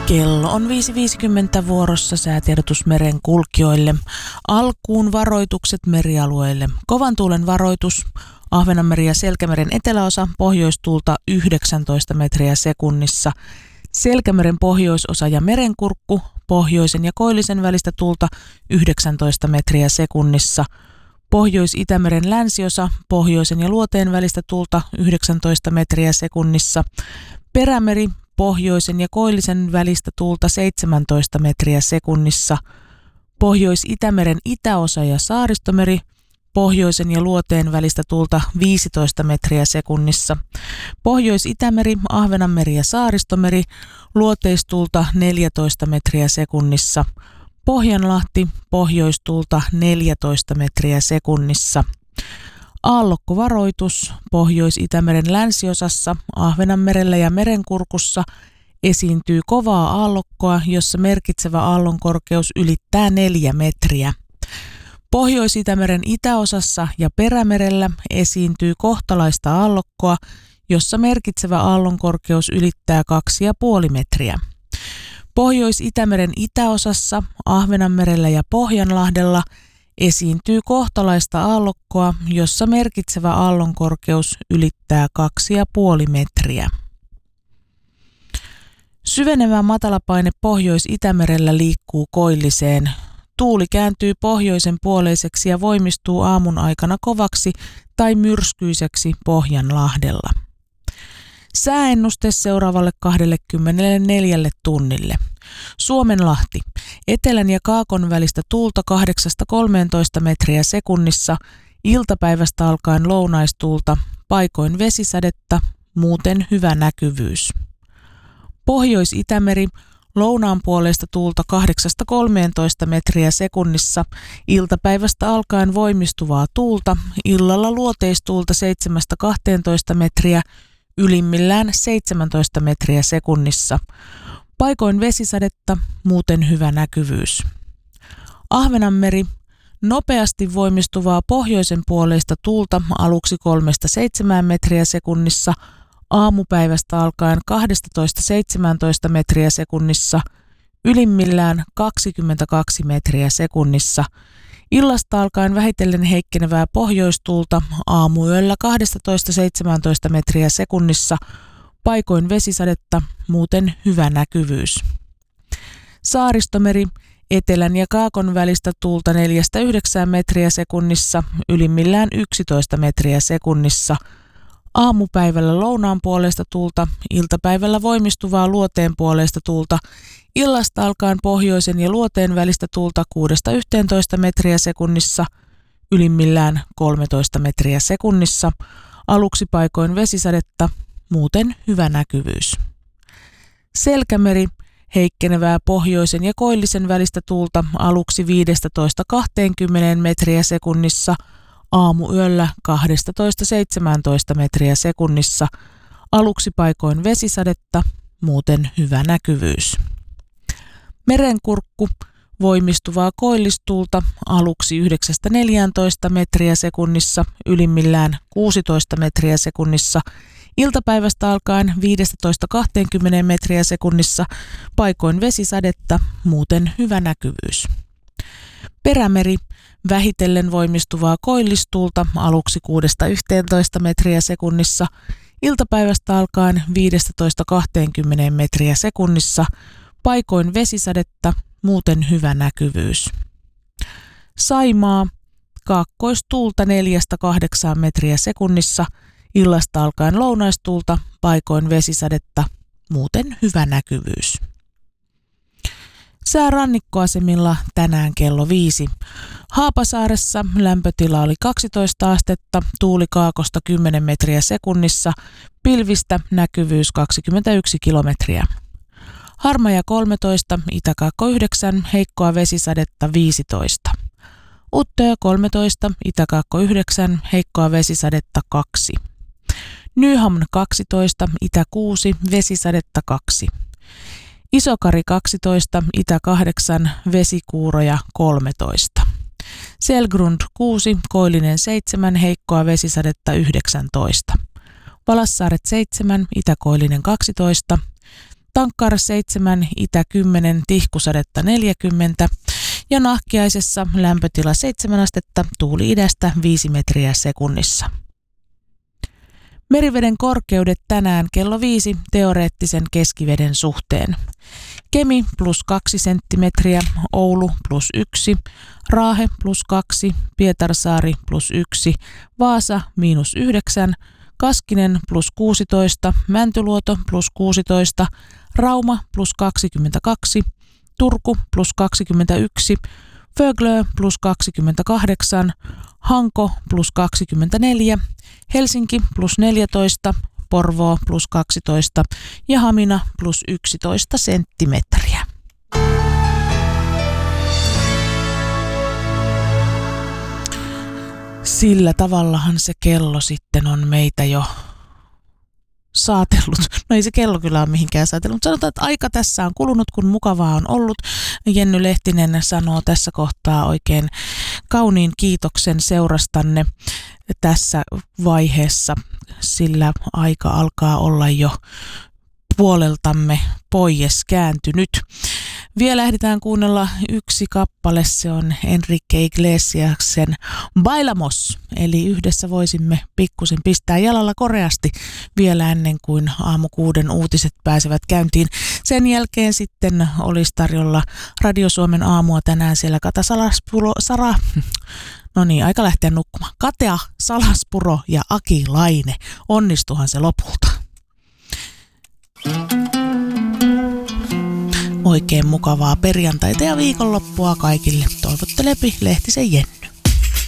Kello on 5.50 vuorossa säätiedotus meren kulkijoille. Alkuun varoitukset merialueille. Kovan tuulen varoitus. Ahvenanmeri ja Selkämeren eteläosa, pohjoistuulta 19 metriä sekunnissa. Selkämeren pohjoisosa ja merenkurkku, pohjoisen ja koillisen välistä tuulta 19 metriä sekunnissa. Pohjois-Itämeren länsiosa, pohjoisen ja luoteen välistä tuulta 19 metriä sekunnissa. Perämeri, pohjoisen ja koillisen välistä tuulta 17 metriä sekunnissa. Pohjois-Itämeren itäosa ja Saaristomeri, pohjoisen ja luoteen välistä tuulta 15 metriä sekunnissa. Pohjois-Itämeri, Ahvenanmeri ja Saaristomeri, luoteistuulta 14 metriä sekunnissa. Pohjanlahti, pohjoistuulta 14 metriä sekunnissa. Aallokkovaroitus. Pohjois-Itämeren länsiosassa, Ahvenanmerellä ja merenkurkussa esiintyy kovaa aallokkoa, jossa merkitsevä aallonkorkeus ylittää 4 metriä. Pohjois-Itämeren itäosassa ja Perämerellä esiintyy kohtalaista aallokkoa, jossa merkitsevä aallonkorkeus ylittää 2,5 metriä. Pohjois-Itämeren itäosassa, Ahvenanmerellä ja Pohjanlahdella esiintyy kohtalaista aallokkoa, jossa merkitsevä aallonkorkeus ylittää 2,5 metriä. Syvenevä matalapaine Pohjois-Itämerellä liikkuu koilliseen. Tuuli kääntyy pohjoisen puoleiseksi ja voimistuu aamun aikana kovaksi tai myrskyiseksi Pohjanlahdella. Sääennuste seuraavalle 24 tunnille. Suomenlahti. Etelän ja kaakon välistä tuulta 8-13 metriä sekunnissa, iltapäivästä alkaen lounaistuulta, paikoin vesisadetta, muuten hyvä näkyvyys. Pohjois-Itämeri. Lounaan puoleista tuulta 8-13 metriä sekunnissa, iltapäivästä alkaen voimistuvaa tuulta, illalla luoteistuulta 7-12 metriä, ylimmillään 17 metriä sekunnissa. Paikoin vesisadetta, muuten hyvä näkyvyys. Ahvenanmeri. Nopeasti voimistuvaa pohjoisen puoleista tuulta aluksi 3-7 metriä sekunnissa, aamupäivästä alkaen 12-17 metriä sekunnissa, ylimmillään 22 metriä sekunnissa. Illasta alkaen vähitellen heikkenevää pohjoistuulta, aamuyöllä 12-17 metriä sekunnissa, paikoin vesisadetta, muuten hyvä näkyvyys. Saaristomeri. Etelän ja kaakon välistä tuulta 4-9 metriä sekunnissa, ylimmillään 11 metriä sekunnissa. Aamupäivällä lounaan puolesta tuulta, iltapäivällä voimistuvaa luoteen puolesta tuulta, illasta alkaen pohjoisen ja luoteen välistä tuulta 6-11 metriä sekunnissa, ylimmillään 13 metriä sekunnissa, aluksi paikoin vesisadetta, muuten hyvä näkyvyys. Selkämeri. Heikkenevää pohjoisen ja koillisen välistä tuulta aluksi 15-20 metriä sekunnissa, aamuyöllä 12-17 metriä sekunnissa, aluksi paikoin vesisadetta, muuten hyvä näkyvyys. Merenkurkku. Voimistuvaa koillistuulta aluksi 9-14 metriä sekunnissa, ylimmillään 16 metriä sekunnissa, iltapäivästä alkaen 15-20 metriä sekunnissa, paikoin vesisadetta, muuten hyvä näkyvyys. Perämeri. Vähitellen voimistuvaa koillistuulta aluksi 6-11 metriä sekunnissa, iltapäivästä alkaen 15-20 metriä sekunnissa, paikoin vesisadetta, muuten hyvä näkyvyys. Saimaa. Kaakkoistuulta 4-8 metriä sekunnissa, illasta alkaen lounaistuulta, paikoin vesisadetta, muuten hyvä näkyvyys. Sää rannikkoasemilla tänään kello 5. Haapasaaressa lämpötila oli 12 astetta, tuuli kaakosta 10 metriä sekunnissa, pilvistä näkyvyys 21 kilometriä. Harmaja 13, Itäkaakko 9, heikkoa vesisadetta 15. Uttöä 13, Itäkaakko 9, heikkoa vesisadetta 2. Nyhamn 12, Itä 6, vesisadetta 2. Isokari 12, Itä 8, vesikuuroja 13. Selgrund 6, Koillinen 7, heikkoa vesisadetta 19. Valassaaret 7, Itä-Koillinen 12. Tankkaar 7, itä 10, tihkusadetta 40 ja Nahkiaisessa lämpötila 7 astetta, tuuli idästä 5 metriä sekunnissa. Meriveden korkeudet tänään kello 5 teoreettisen keskiveden suhteen. Kemi +2 senttimetriä, Oulu +1, Raahe +2, Pietarsaari +1, Vaasa -9, Kaskinen +16, Mäntyluoto +16, Rauma +22, Turku +21, Föglö +28, Hanko +24, Helsinki +14, Porvoo +12 ja Hamina +11 senttimetriä. Sillä tavallahan se kello sitten on meitä jo saatellut. No ei se kello kyllä ole mihinkään saatellut, mutta sanotaan, että aika tässä on kulunut, kun mukavaa on ollut. Jenny Lehtinen sanoo tässä kohtaa oikein kauniin kiitoksen seurastanne tässä vaiheessa, sillä aika alkaa olla jo puoleltamme pois kääntynyt. Vielä lähdetään kuunnella yksi kappale, se on Enrique Iglesiasen Bailamos, eli yhdessä voisimme pikkusen pistää jalalla koreasti vielä ennen kuin aamu 6 uutiset pääsevät käyntiin. Sen jälkeen sitten olisi tarjolla Radio Suomen aamua tänään siellä aika lähteä nukkumaan. Katea Salaspuro ja Aki Laine, onnistuhan se lopulta. Oikein mukavaa perjantaita ja viikonloppua kaikille. Toivottelepi Lehtisen Jenni.